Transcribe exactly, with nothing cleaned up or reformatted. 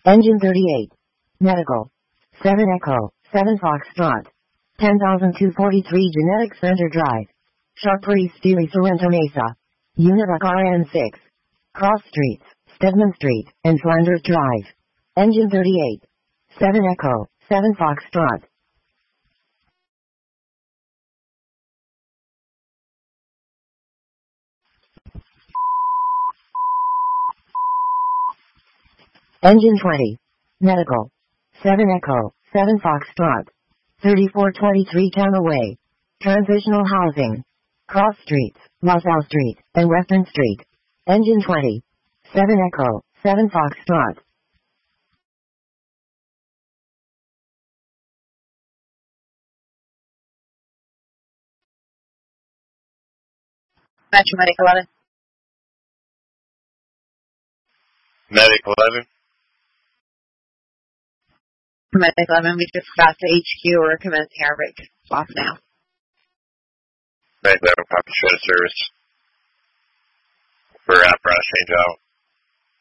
Engine thirty-eight. Medical. seven Echo, seven Foxtrot. ten thousand two hundred forty-three Genetic Center Drive. Sharpuri Steely Sorrento Mesa. Univac R N six. Cross Streets, Stedman Street, and Flanders Drive. Engine thirty-eight. seven Echo, seven Foxtrot. Engine twenty. Medical. seven Echo, seven Foxtrot. thirty-four twenty-three Townaway. Transitional Housing. Cross Streets, LaSalle Street, and Western Street. Engine twenty. seven Echo, seven Foxtrot. Metro Medic eleven. Medic eleven. Medic eleven, we just got to H Q or commencing air brake. Off now. Medic eleven, copy, show service. For apparatus change out.